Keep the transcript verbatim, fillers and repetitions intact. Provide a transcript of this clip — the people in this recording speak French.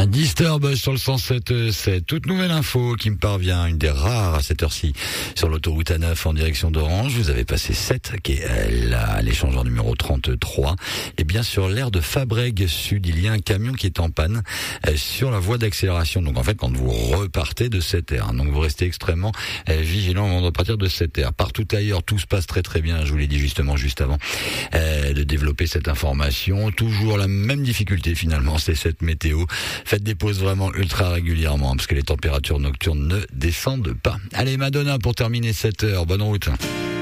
Disturb sur le cent sept sept. Toute nouvelle info qui me parvient, une des rares à cette heure-ci, sur l'autoroute A neuf en direction d'Orange. Vous avez passé sept, qui est là, l'échangeur numéro trente-trois. Et bien sur l'aire de Fabrègues Sud, il y a un camion qui est en panne euh, sur la voie d'accélération. Donc en fait, quand vous repartez de cette aire, hein, donc vous restez extrêmement euh, vigilant avant de repartir de cette aire. Partout ailleurs, tout se passe très très bien. Je vous l'ai dit justement juste avant euh, de développer cette information. Toujours la même difficulté finalement, c'est cette météo. Faites des pauses vraiment ultra régulièrement parce que les températures nocturnes ne descendent pas. Allez, Madonna pour terminer cette heure. Bonne route.